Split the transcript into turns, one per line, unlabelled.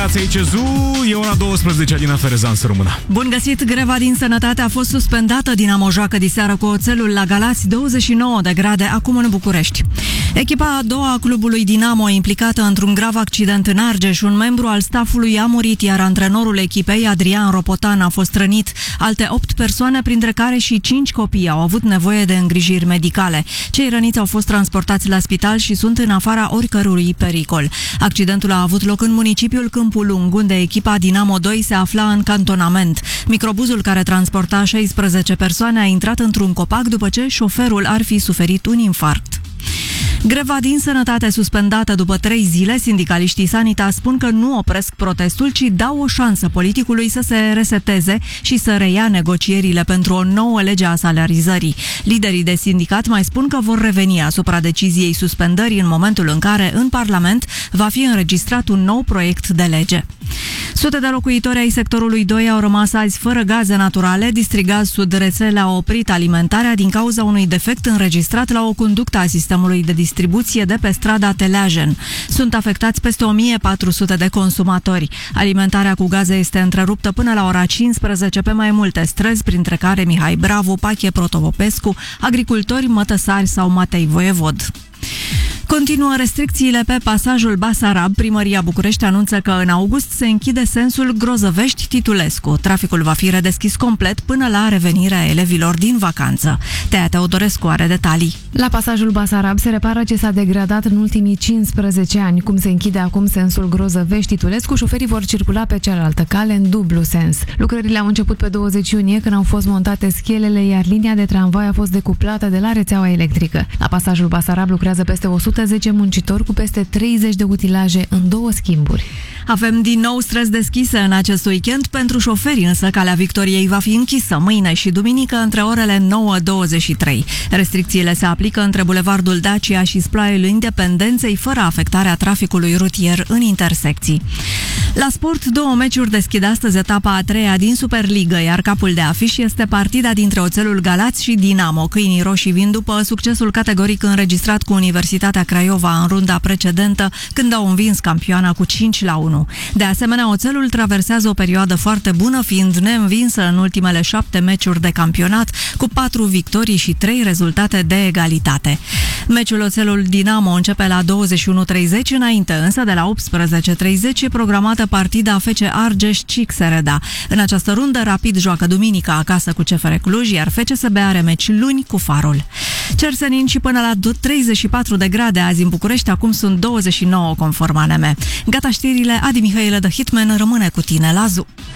dimineața, ICZU, e ora 12, Alina Ferezan să rămână.
Bun găsit, greva din sănătate a fost suspendată. Dinamo joacă diseară cu Oțelul la Galați, 29 de grade acum în București. Echipa a doua a clubului Dinamo, implicată într-un grav accident în Argeș. Un membru al staffului a murit, iar antrenorul echipei, Adrian Ropotan, a fost rănit. Alte 8 persoane, printre care și 5 copii, au avut nevoie de îngrijiri medicale. Cei răniți au fost transportați la spital și sunt în afara oricărui pericol. Accidentul a avut loc în municipiul Câmpul Lung, unde echipa Dinamo 2 se afla în cantonament. Microbuzul care transporta 16 persoane a intrat într-un copac după ce șoferul ar fi suferit un infarct. Greva din sănătate suspendată după 3 zile, sindicaliștii Sanitas spun că nu opresc protestul, ci dau o șansă politicului să se reseteze și să reia negocierile pentru o nouă lege a salarizării. Liderii de sindicat mai spun că vor reveni asupra deciziei suspendării în momentul în care în Parlament va fi înregistrat un nou proiect de lege. Sute de locuitori ai sectorului 2 au rămas azi fără gaze naturale. Distrigaz Sud Rețele a oprit alimentarea din cauza unui defect înregistrat la o conductă a sistemului de distribuție de pe strada Teleajen. Sunt afectați peste 1400 de consumatori. Alimentarea cu gaze este întreruptă până la ora 15 pe mai multe străzi, printre care Mihai Bravu, Pache Protopopescu, agricultori, Mătăsari sau Matei Voievod. Continuă restricțiile pe pasajul Basarab. Primăria București anunță că în august se închide sensul Grozăvești-Titulescu. Traficul va fi redeschis complet până la revenirea elevilor din vacanță. Tea Teodorescu are detalii.
La pasajul Basarab se repară ce s-a degradat în ultimii 15 ani. Cum se închide acum sensul Grozăvești-Titulescu, șoferii vor circula pe cealaltă cale în dublu sens. Lucrările au început pe 20 iunie, când au fost montate schelele, iar linia de tramvai a fost decuplată de la rețeaua electrică. La pasajul Basarab lucrează peste 110 muncitori cu peste 30 de utilaje în 2 schimburi.
Avem din nou străzi deschise în acest weekend pentru șoferi, însă Calea Victoriei va fi închisă mâine și duminică între orele 9-23. Restricțiile se aplică între Bulevardul Dacia și Sploaiul Independenței, fără afectarea traficului rutier în intersecții. La sport, 2 meciuri deschid astăzi etapa a 3-a din Superligă, iar capul de afiș este partida dintre Oțelul Galați și Dinamo. Câinii roșii vin după succesul categoric înregistrat cu Universitatea Craiova în runda precedentă, când au învins campioana cu 5-1. De asemenea, Oțelul traversează o perioadă foarte bună, fiind neînvinsă în ultimele 7 meciuri de campionat, cu 4 victorii și 3 rezultate de egalitate. Meciul Oțelul-Dinamo începe la 21:30, înainte însă de la 18:30 e programată partida FC Argeș-Cixereda. În această rundă, Rapid joacă duminică acasă cu CFR Cluj, iar FCSB are meci luni cu Farul. Cer senin și până la 34 de grade azi în București, acum sunt 29 conform ANM. Gata știrile, Adi Mihailă de Hitman rămâne cu tine la ZU.